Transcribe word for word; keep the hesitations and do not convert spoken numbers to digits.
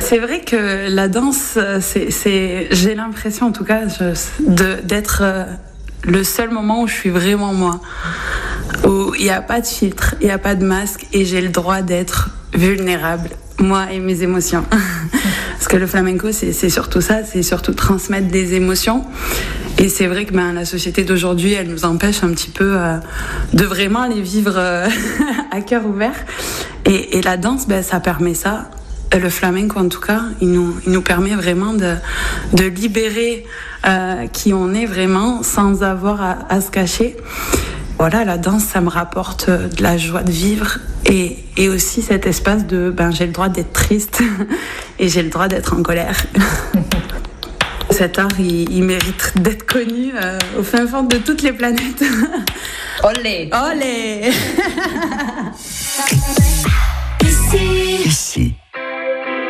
C'est vrai que la danse, c'est, c'est j'ai l'impression en tout cas je, de, d'être le seul moment où je suis vraiment moi, où il n'y a pas de filtre, il n'y a pas de masque et j'ai le droit d'être vulnérable, moi et mes émotions. Parce que le flamenco, c'est, c'est surtout ça, c'est surtout transmettre des émotions. Et c'est vrai que ben, la société d'aujourd'hui, elle nous empêche un petit peu euh, de vraiment les vivre euh, à cœur ouvert. Et, et la danse, ben, ça permet ça. Le flamenco, en tout cas, il nous, il nous permet vraiment de, de libérer euh, qui on est vraiment sans avoir à, à se cacher. Voilà, la danse, ça me rapporte de la joie de vivre et, et aussi cet espace de ben, j'ai le droit d'être triste et j'ai le droit d'être en colère. Cet art, il, il mérite d'être connu euh, au fin fond de toutes les planètes. Olé! Olé! Ici. Ici.